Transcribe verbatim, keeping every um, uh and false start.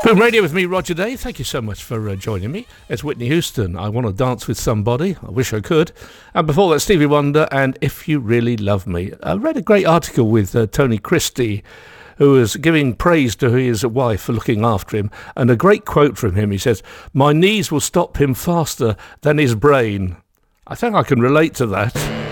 Boom Radio with me, Roger Day. Thank you so much for uh, joining me. It's Whitney Houston. I want to dance with somebody. I wish I could. And before that, Stevie Wonder and If You Really Love Me. I read a great article with uh, Tony Christie, who was giving praise to his wife for looking after him. And a great quote from him. He says, "My knees will stop him faster than his brain." I think I can relate to that.